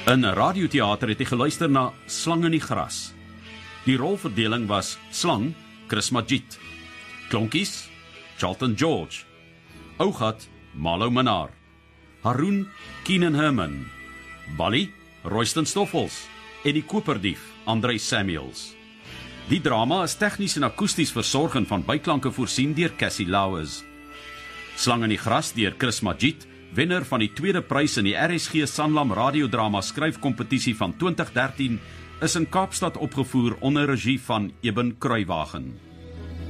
In 'n radioteater het hy geluister na Slang in die gras. Die rolverdeling was Slang, Chris Magid, Klonkies, Charlton George, Ougat, Malo Minnaar, Haroon, Keenan Herman, Bally, Royston Stoffels en die koperdief, André Samuels. Die drama is tegnies en akoesties versorg en van byklanke voorsien deur Cassie Lauers. Slang in die gras deur Chris Magid, wenner van die tweede prys in die RSG Sanlam radiodrama skryfkompetisie van 2013, is in Kaapstad opgevoer onder regie van Eben Kruiwagen.